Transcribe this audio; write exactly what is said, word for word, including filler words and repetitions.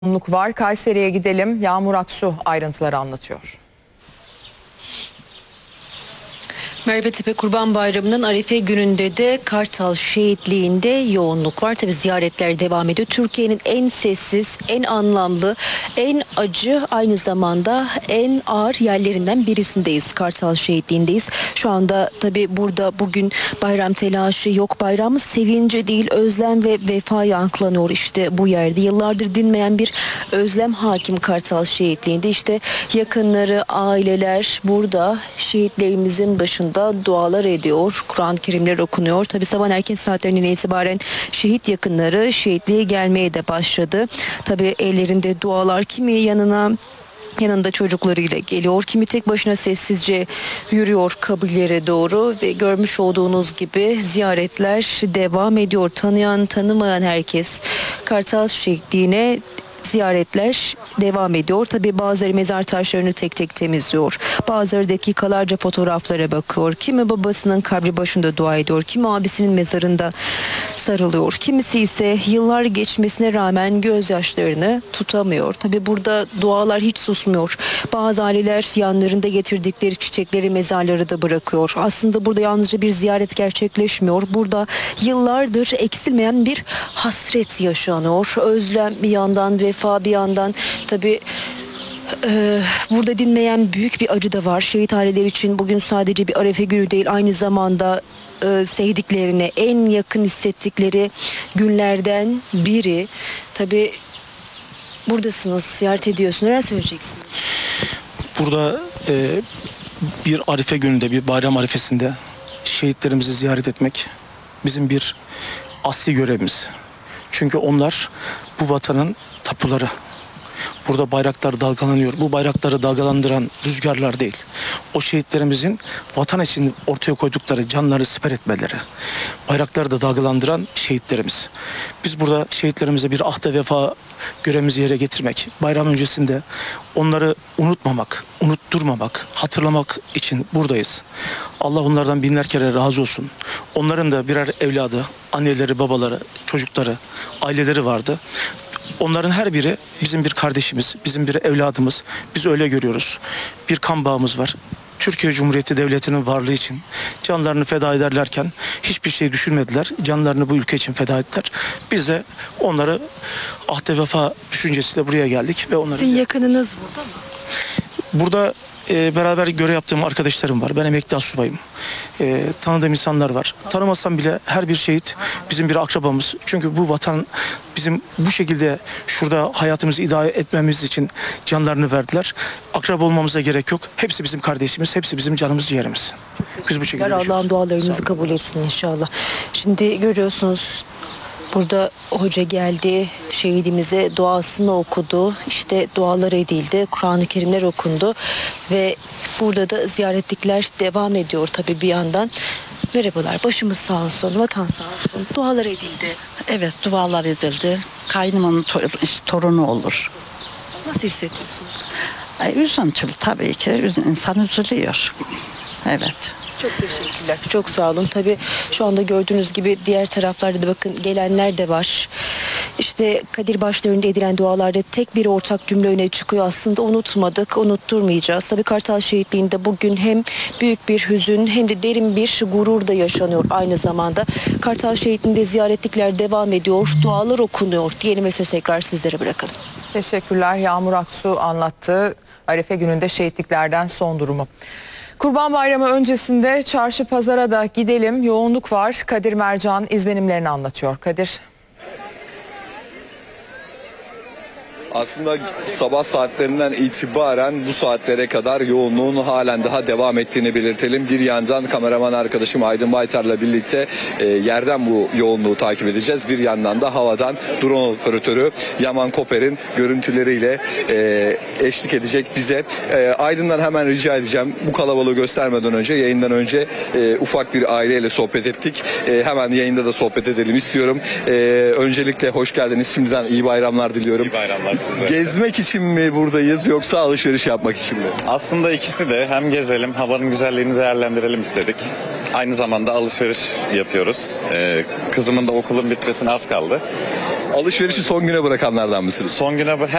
Yoğunluk var. Kayseri'ye gidelim. Yağmur Aksu ayrıntıları anlatıyor. Mervetepe Kurban Bayramı'nın Arife gününde de Kartal Şehitliği'nde yoğunluk var. Tabi ziyaretler devam ediyor. Türkiye'nin en sessiz, en anlamlı, en acı, aynı zamanda en ağır yerlerinden birisindeyiz. Kartal Şehitliği'ndeyiz. Şu anda tabi burada bugün bayram telaşı yok. Bayramı sevinci değil, özlem ve vefa yankılanıyor işte bu yerde. Yıllardır dinmeyen bir özlem hakim Kartal Şehitliği'nde. İşte yakınları, aileler burada şehitlerimizin başında dualar ediyor. Kur'an-ı Kerimler okunuyor. Tabi sabah erken saatlerinden itibaren şehit yakınları şehitliğe gelmeye de başladı. Tabi ellerinde dualar, kimi yanına yanında çocuklarıyla geliyor. Kimi tek başına sessizce yürüyor kabirlere doğru ve görmüş olduğunuz gibi ziyaretler devam ediyor. Tanıyan, tanımayan herkes Kartal Şehitliği'ne ziyaretler devam ediyor. Tabii bazıları mezar taşlarını tek tek temizliyor. Bazıları dakikalarca fotoğraflara bakıyor. Kimi babasının kabri başında dua ediyor. Kimi abisinin mezarında sarılıyor. Kimisi ise yıllar geçmesine rağmen gözyaşlarını tutamıyor. Tabii burada dualar hiç susmuyor. Bazı aileler yanlarında getirdikleri çiçekleri mezarlara da bırakıyor. Aslında burada yalnızca bir ziyaret gerçekleşmiyor. Burada yıllardır eksilmeyen bir hasret yaşanıyor. Özlem bir yandan, vefa bir yandan. Tabii Ee, burada dinmeyen büyük bir acı da var. Şehit aileler için bugün sadece bir Arefe günü değil, aynı zamanda e, sevdiklerine en yakın hissettikleri günlerden biri. Tabii buradasınız, ziyaret ediyorsunuz. Neler söyleyeceksiniz? Burada e, bir Arife gününde, bir bayram arifesinde şehitlerimizi ziyaret etmek bizim bir asli görevimiz. Çünkü onlar bu vatanın tapuları. Burada bayraklar dalgalanıyor. Bu bayrakları dalgalandıran rüzgarlar değil. O şehitlerimizin vatan için ortaya koydukları canları siper etmeleri. Bayrakları da dalgalandıran şehitlerimiz. Biz burada şehitlerimize bir ahde vefa görevimizi yere getirmek, bayram öncesinde onları unutmamak, unutturmamak, hatırlamak için buradayız. Allah onlardan binler kere razı olsun. Onların da birer evladı, anneleri, babaları, çocukları, aileleri vardı. Onların her biri bizim bir kardeşimiz, bizim bir evladımız. Biz öyle görüyoruz. Bir kan bağımız var. Türkiye Cumhuriyeti Devleti'nin varlığı için canlarını feda ederlerken hiçbir şey düşünmediler. Canlarını bu ülke için feda ettiler. Biz de onları ahde vefa düşüncesiyle buraya geldik ve onları... Sizin yakınınız burada mı? Burada e, beraber görev yaptığım arkadaşlarım var. Ben emekli astsubayım. E, tanıdığım insanlar var. Tanımasam bile her bir şehit bizim bir akrabamız. Çünkü bu vatan bizim bu şekilde şurada hayatımızı idare etmemiz için canlarını verdiler. Akraba olmamıza gerek yok. Hepsi bizim kardeşimiz, hepsi bizim canımız, ciğerimiz. Biz bu şekilde yaşıyoruz. Allah'ın dualarınızı kabul etsin inşallah. Şimdi görüyorsunuz, burada hoca geldi, şehidimize duasını okudu, işte dualar edildi, Kur'an-ı Kerimler okundu ve burada da ziyaretlikler devam ediyor tabii bir yandan. Merhabalar, başımız sağ olsun, vatan sağ olsun, dualar edildi. Evet, dualar edildi. Kaynımın to- işte, torunu olur. Nasıl hissediyorsunuz? Ay, üzüntülü tabii ki, Üz- insan üzülüyor. Evet. Çok teşekkürler. Çok sağ olun. Tabii şu anda gördüğünüz gibi diğer taraflarda da bakın gelenler de var. İşte Kadir başlarında edilen dualarda tek bir ortak cümle öne çıkıyor. Aslında unutmadık, unutturmayacağız. Tabii Kartal Şehitliği'nde bugün hem büyük bir hüzün hem de derin bir gurur da yaşanıyor aynı zamanda. Kartal Şehitliği'nde ziyaretlikler devam ediyor, dualar okunuyor. Diyelim ve söz tekrar sizlere bırakalım. Teşekkürler. Yağmur Aksu anlattı. Arife gününde şehitliklerden son durumu. Kurban Bayramı öncesinde çarşı pazara da gidelim. Yoğunluk var. Kadir Mercan izlenimlerini anlatıyor. Kadir. Aslında sabah saatlerinden itibaren bu saatlere kadar yoğunluğun halen daha devam ettiğini belirtelim. Bir yandan kameraman arkadaşım Aydın Baytar'la birlikte e, yerden bu yoğunluğu takip edeceğiz. Bir yandan da havadan drone operatörü Yaman Koper'in görüntüleriyle e, eşlik edecek bize. E, Aydın'dan hemen rica edeceğim. Bu kalabalığı göstermeden önce, yayından önce e, ufak bir aileyle sohbet ettik. E, hemen yayında da sohbet edelim istiyorum. E, öncelikle hoş geldiniz. Şimdiden iyi bayramlar diliyorum. İyi bayramlar. Gezmek için mi buradayız yoksa alışveriş yapmak için mi? Aslında ikisi de, hem gezelim, havanın güzelliğini değerlendirelim istedik. Aynı zamanda alışveriş yapıyoruz. Ee, kızımın da okulun bitmesine az kaldı. Alışverişi son güne bırakanlardan mısınız? Son güne